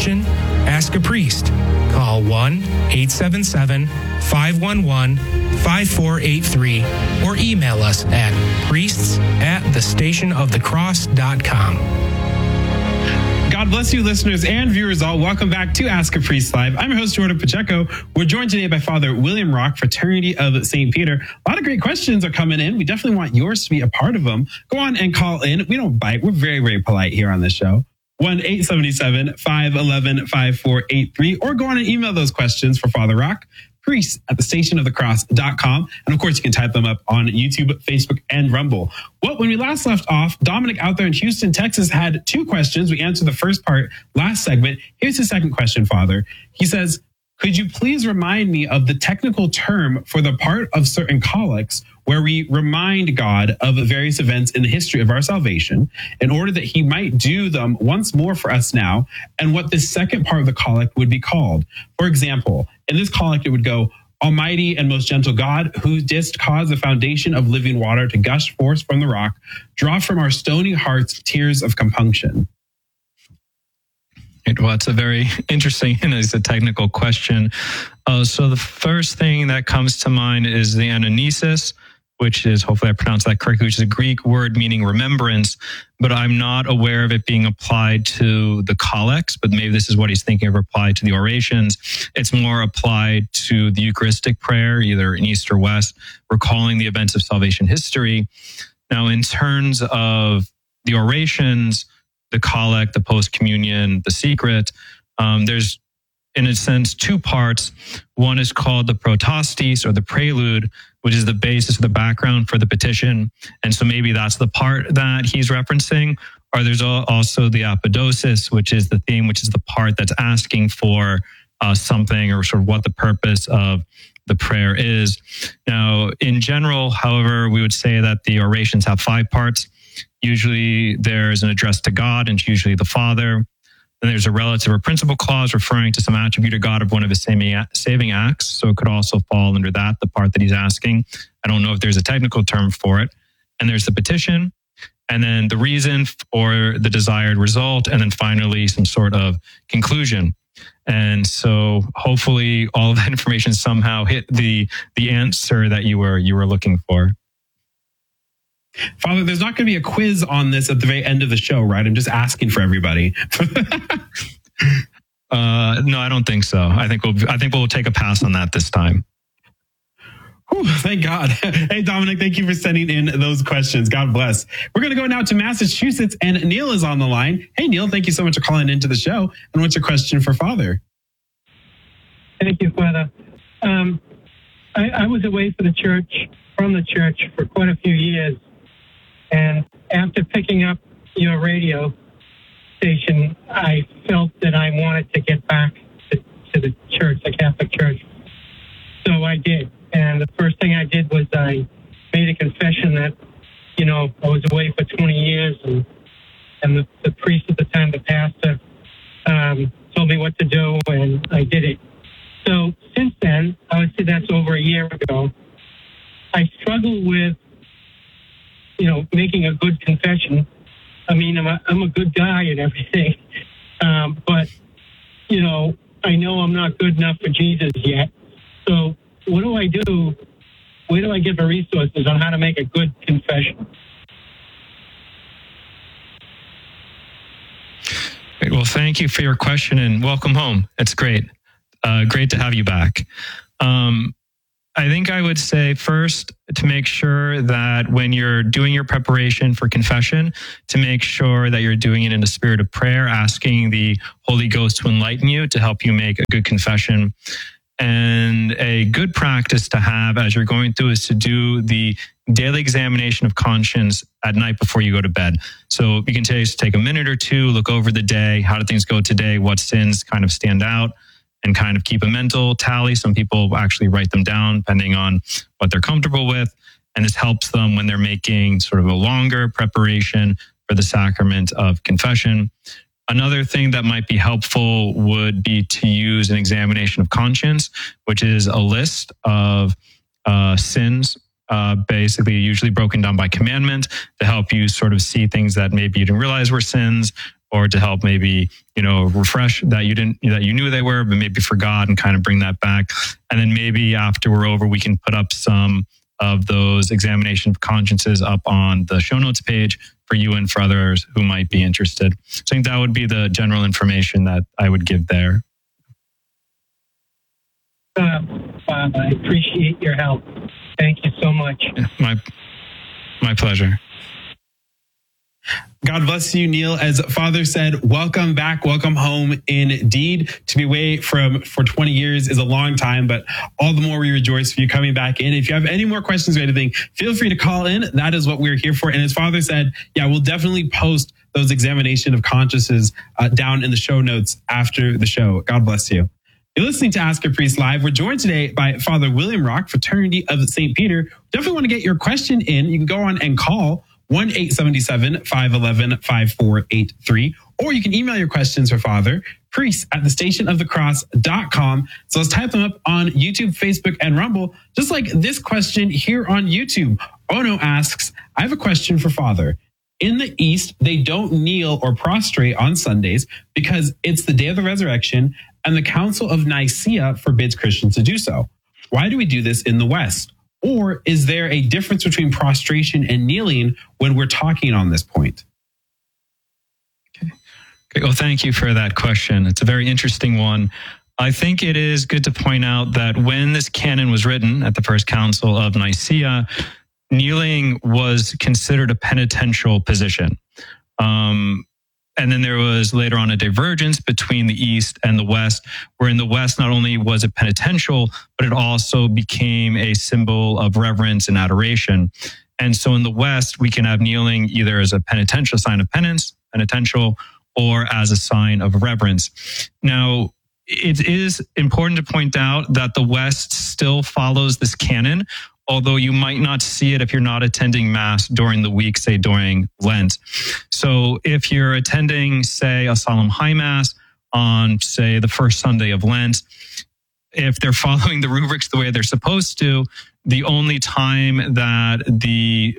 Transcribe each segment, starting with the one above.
question? Ask a priest. Call 1-877-511-5483 or email us at priests@thestationofthecross.com. God bless you, listeners and viewers all. Welcome back to Ask a Priest Live. I'm your host, Jordan Pacheco. We're joined today by Father William Rock, Fraternity of St. Peter. A lot of great questions are coming in. We definitely want yours to be a part of them. Go on and call in. We don't bite. We're very, very polite here on this show. 1-877-511-5483, or go on and email those questions for Father Rock, priests@thestationofthecross.com. And of course, you can type them up on YouTube, Facebook, and Rumble. Well, when we last left off, Dominic out there in Houston, Texas had two questions. We answered the first part last segment. Here's the second question, Father. He says, could you please remind me of the technical term for the part of certain collects where we remind God of various events in the history of our salvation in order that he might do them once more for us now, and what this second part of the collect would be called? For example, in this collect, it would go, Almighty and most gentle God, who didst cause the foundation of living water to gush forth from the rock, draw from our stony hearts tears of compunction. Well, it's a very interesting and it's a technical question. So the first thing that comes to mind is the anamnesis, which is, hopefully I pronounced that correctly, which is a Greek word meaning remembrance, but I'm not aware of it being applied to the collects, but maybe this is what he's thinking of applied to the orations. It's more applied to the Eucharistic prayer, either in East or West, recalling the events of salvation history. Now, in terms of the orations, the collect, the post-communion, the secret, there's, in a sense, two parts. One is called the protostis, or the prelude, which is the basis of the background for the petition. And so maybe that's the part that he's referencing. Or there's also the apodosis, which is the theme, which is the part that's asking for something, or sort of what the purpose of the prayer is. Now, in general, however, we would say that the orations have 5 parts. Usually there's an address to God, and it's usually the Father. Then there's a relative or principal clause referring to some attribute of God of one of his saving acts. So it could also fall under that, the part that he's asking. I don't know if there's a technical term for it. And there's the petition, and then the reason or the desired result, and then finally some sort of conclusion. And so hopefully all of that information somehow hit the answer that you were looking for. Father, there's not going to be a quiz on this at the very end of the show, right? I'm just asking for everybody. No, I don't think so. I think we'll take a pass on that this time. Whew, thank God. Hey, Dominic, thank you for sending in those questions. God bless. We're going to go now to Massachusetts, and Neil is on the line. Hey, Neil, thank you so much for calling into the show. And what's your question for Father? Thank you, Father. I was away from the church for quite a few years. And after picking up your radio station, I felt that I wanted to get back to the church, the Catholic Church. So I did. And the first thing I did was I made a confession that, I was away for 20 years, and the priest at the time, the pastor, told me what to do, and I did it. So since then, I would say that's over a year ago, I struggle with making a good confession. I mean, I'm a good guy and everything, but I know I'm not good enough for Jesus yet. So what do I do? Where do I get the resources on how to make a good confession? Great. Well, thank you for your question, and welcome home. It's great. Great to have you back. I think I would say first to make sure that when you're doing your preparation for confession, to make sure that you're doing it in a spirit of prayer, asking the Holy Ghost to enlighten you to help you make a good confession. And a good practice to have as you're going through is to do the daily examination of conscience at night before you go to bed. So you can take a minute or two, look over the day. How did things go today? What sins kind of stand out? And kind of keep a mental tally. Some people actually write them down depending on what they're comfortable with. And this helps them when they're making sort of a longer preparation for the sacrament of confession. Another thing that might be helpful would be to use an examination of conscience, which is a list of sins, basically usually broken down by commandment, to help you sort of see things that maybe you didn't realize were sins, or to help maybe, refresh that you knew they were, but maybe forgot, and kind of bring that back. And then maybe after we're over, we can put up some of those examination of consciences up on the show notes page for you and for others who might be interested. So I think that would be the general information that I would give there. Bob, I appreciate your help. Thank you so much. Yeah, my pleasure. God bless you, Neil. As Father said, welcome back, welcome home indeed. To be away for 20 years is a long time, but all the more we rejoice for you coming back in. If you have any more questions or anything, feel free to call in. That is what we're here for. And as Father said, we'll definitely post those examination of consciences down in the show notes after the show. God bless you. You're listening to Ask a Priest Live. We're joined today by Father William Rock, Fraternity of St. Peter. Definitely want to get your question in. You can go on and call 1-877-511-5483, or you can email your questions for Father, priest@thestationofthecross.com. So let's type them up on YouTube, Facebook, and Rumble, just like this question here on YouTube. Ono asks, I have a question for Father. In the East, they don't kneel or prostrate on Sundays because it's the day of the resurrection, and the Council of Nicaea forbids Christians to do so. Why do we do this in the West? Or is there a difference between prostration and kneeling when we're talking on this point? Okay. Well, thank you for that question. It's a very interesting one. I think it is good to point out that when this canon was written at the First Council of Nicaea, kneeling was considered a penitential position. And then there was later on a divergence between the East and the West, where in the West, not only was it penitential, but it also became a symbol of reverence and adoration. And so in the West, we can have kneeling either as a penitential sign of penance, penitential, or as a sign of reverence. Now, it is important to point out that the West still follows this canon, although you might not see it if you're not attending Mass during the week, say during Lent. So if you're attending, say, a solemn high Mass on, say, the first Sunday of Lent, if they're following the rubrics the way they're supposed to, the only time that the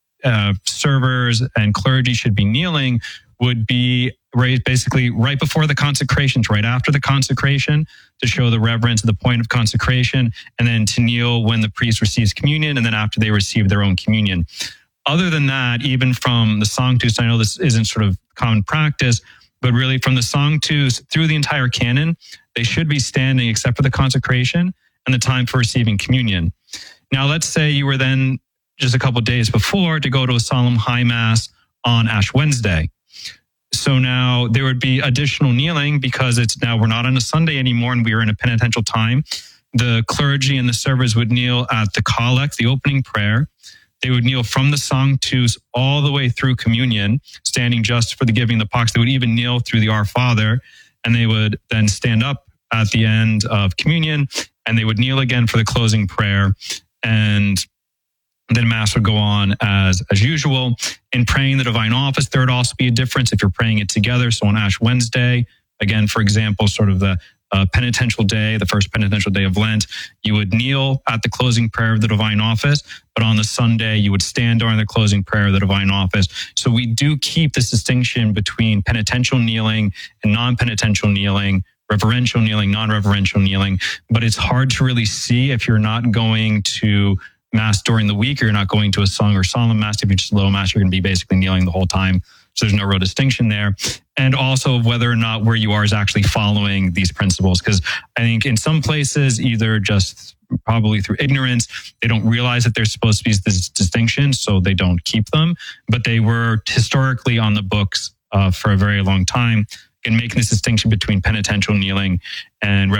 servers and clergy should be kneeling would be basically right before the consecrations, right after the consecration, to show the reverence at the point of consecration, and then to kneel when the priest receives communion, and then after they receive their own communion. Other than that, even from the Sanctus, I know this isn't sort of common practice, but really from the Sanctus through the entire canon, they should be standing except for the consecration and the time for receiving communion. Now, let's say you were then just a couple of days before to go to a solemn high Mass on Ash Wednesday. So now there would be additional kneeling because we're not on a Sunday anymore and we are in a penitential time. The clergy and the servers would kneel at the collect, the opening prayer. They would kneel from the Sanctus all the way through communion, standing just for the giving of the pax. They would even kneel through the Our Father, and they would then stand up at the end of communion, and they would kneel again for the closing prayer. And then Mass would go on as usual. In praying the divine office, there would also be a difference if you're praying it together. So on Ash Wednesday, again, for example, sort of the penitential day, the first penitential day of Lent, you would kneel at the closing prayer of the divine office, but on the Sunday, you would stand during the closing prayer of the divine office. So we do keep this distinction between penitential kneeling and non-penitential kneeling, reverential kneeling, non-reverential kneeling, but it's hard to really see if you're not going to Mass during the week, or you're not going to a song or solemn Mass. If you're just low Mass, you're going to be basically kneeling the whole time. So there's no real distinction there. And also whether or not where you are is actually following these principles. Because I think in some places, either just probably through ignorance, they don't realize that there's supposed to be this distinction, so they don't keep them. But they were historically on the books for a very long time, and making this distinction between penitential kneeling and